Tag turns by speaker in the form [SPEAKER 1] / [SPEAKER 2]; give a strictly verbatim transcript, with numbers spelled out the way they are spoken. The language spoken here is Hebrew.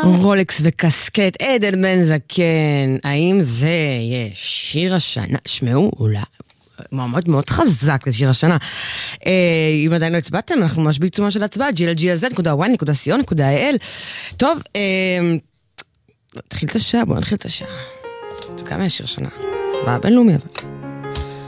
[SPEAKER 1] רולקס וקסקט, עדן בן זקן. האם זה יהיה שיר השנה? שמעו, אולי מאוד מאוד חזק לשיר השנה. אם עדיין לא הצבעתם, אנחנו ממש בעיצומה של הצבעה, ג'י אל ג'י דוט וואן דוט סי או דוט איי אל. טוב, נתחיל את השעה, בואו נתחיל את השעה. כמה יש שיר השנה? בבינלאומי אבל.